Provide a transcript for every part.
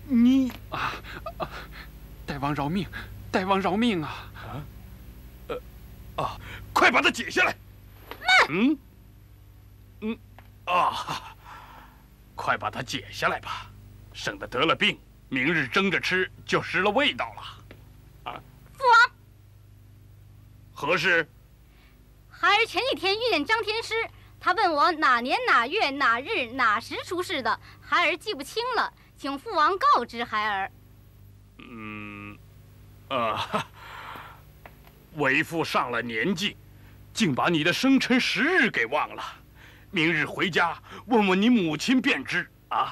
你大王饶命！大王饶命啊！ 快把它解下来！快把它解下来吧，省得得了病，明日蒸着吃就失了味道了。 父王， 何事？ 孩儿前几天遇见张天师，他问我哪年哪月哪日哪时出世的，孩儿记不清了，请父王告知孩儿。 为父上了年纪，竟把你的生辰时日给忘了。明日回家问问你母亲便知啊。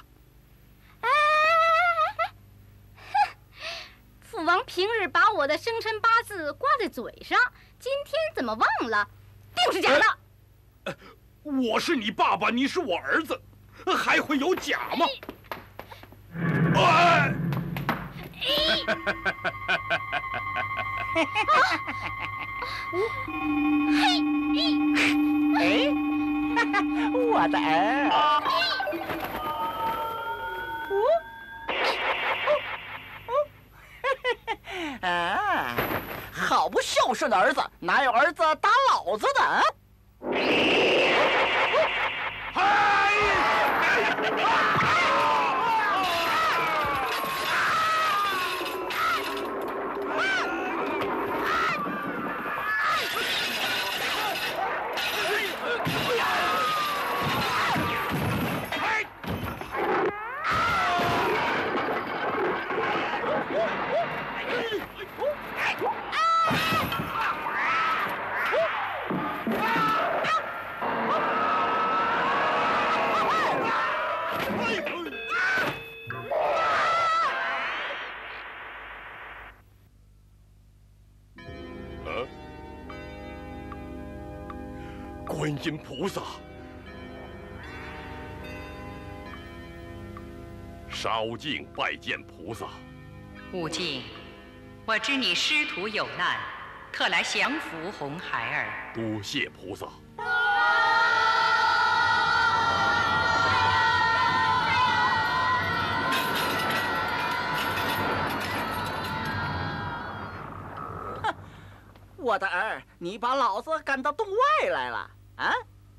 父王平日把我的生辰八字挂在嘴上，今天怎么忘了？定是假的。 我是你爸爸，你是我儿子，还会有假吗？ 我的儿。好不孝顺的儿子，哪有儿子打老子的啊？ 观音菩萨，烧敬拜见菩萨。 悟净，我知你师徒有难，特来降服红孩儿。 多谢菩萨。 我的儿，你把老子赶到洞外来了啊！